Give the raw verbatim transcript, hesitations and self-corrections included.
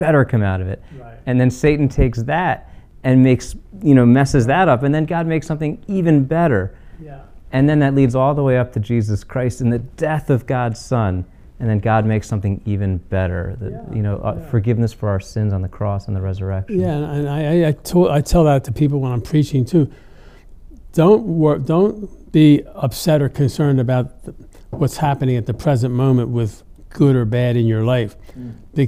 better come out of it. Right. And then Satan takes that and makes, you know, messes that up, and then God makes something even better. Yeah. And then that leads all the way up to Jesus Christ and the death of God's Son. And then God makes something even better, the, Yeah, you know, uh, yeah. forgiveness for our sins on the cross and the resurrection. Yeah, and I, I, I, told, I tell that to people when I'm preaching too. Don't work, don't be upset or concerned about th- what's happening at the present moment with good or bad in your life. Mm.